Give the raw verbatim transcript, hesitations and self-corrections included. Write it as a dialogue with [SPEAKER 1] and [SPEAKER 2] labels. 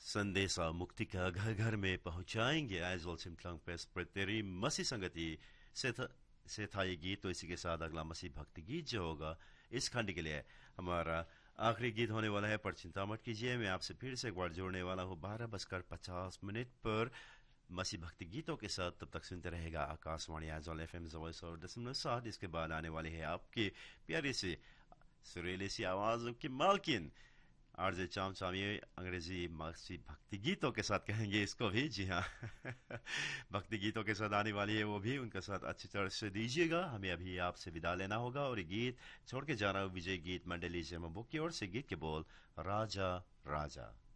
[SPEAKER 1] संदेशा मुक्ति का घर घर में पहुंचाएंगे एजल सिमथलंग पेस पर तेरी मसी संगति से था, से था ये गीत। तो इसी के साथ अगला मसीह भक्ति गीत जो होगा इस खंड के लिए हमारा आखिरी गीत होने वाला है। पर चिंता मत कीजिए, मैं आपसे फिर से एक बार जोड़ने वाला हूँ बारह बजकर पचास मिनट पर मसीह भक्ति गीतों के साथ। तब तक सुनते रहेगा आकाशवाणी एजल एफ एम वॉइस और दशमलव सात। इसके बाद आने वाली है आपके प्यारे से सुरीली सी आवाज की मालकिन आरजे चाम चामी अंग्रेजी मसीह भक्ति गीतों के साथ कहेंगे इसको भी। जी हाँ भक्ति गीतों के साथ आने वाली है वो भी, उनके साथ अच्छी तरह से दीजिएगा। हमें अभी आपसे विदा लेना होगा और ये गीत छोड़ के जाना विजय गीत मंडली जमबुक की ओर से। गीत के बोल राजा राजा।